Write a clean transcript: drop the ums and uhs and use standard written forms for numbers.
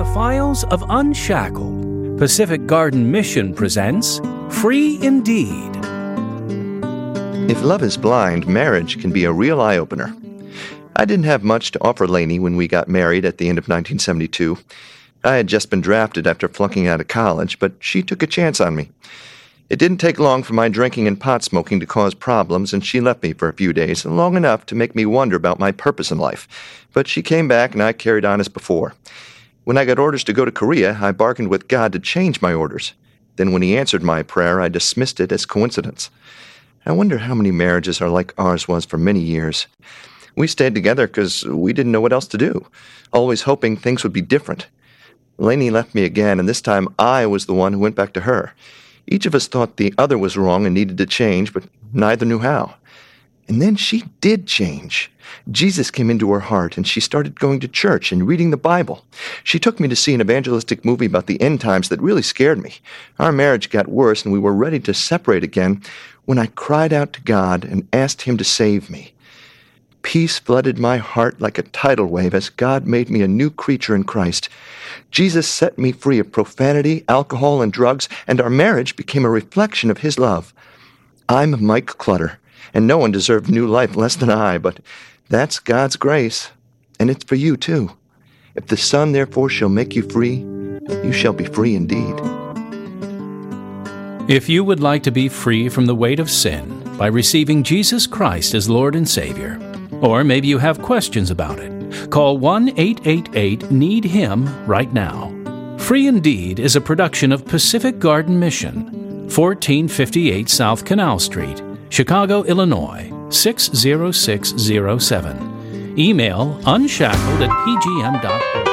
Files of Unshackled, Pacific Garden Mission presents Free Indeed. If love is blind, marriage can be a real eye-opener. I didn't have much to offer Lainey when we got married at the end of 1972. I had just been drafted after flunking out of college, but she took a chance on me. It didn't take long for my drinking and pot smoking to cause problems, and she left me for a few days, long enough to make me wonder about my purpose in life. But she came back, and I carried on as before. When I got orders to go to Korea, I bargained with God to change my orders. Then when he answered my prayer, I dismissed it as coincidence. I wonder how many marriages are like ours was for many years. We stayed together because we didn't know what else to do, always hoping things would be different. Lainey left me again, and this time I was the one who went back to her. Each of us thought the other was wrong and needed to change, but neither knew how. And then she did change. Jesus came into her heart, and she started going to church and reading the Bible. She took me to see an evangelistic movie about the end times that really scared me. Our marriage got worse, and we were ready to separate again when I cried out to God and asked him to save me. Peace flooded my heart like a tidal wave as God made me a new creature in Christ. Jesus set me free of profanity, alcohol, and drugs, and our marriage became a reflection of his love. I'm Mike Clutter, and no one deserved new life less than I, but that's God's grace, and it's for you too. If the Son therefore shall make you free, you shall be free indeed. If you would like to be free from the weight of sin by receiving Jesus Christ as Lord and Savior, or maybe you have questions about it, call 1-888-NEED-HIM right now. Free Indeed is a production of Pacific Garden Mission, 1458 South Canal Street, Chicago, Illinois, 60607. Email unshackled@pgm.org.